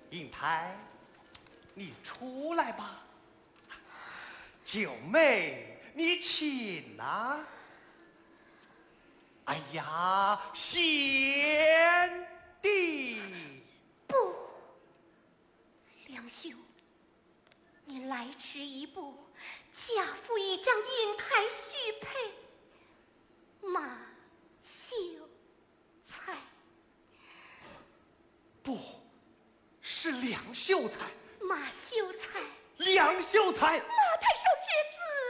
英台，你出来吧。九妹，你请呐。哎呀，贤弟！ 不，梁兄，你来迟一步，贾父已将英台许配马秀才。 不，是梁秀才。 马秀才。 梁秀才。 马太守之子。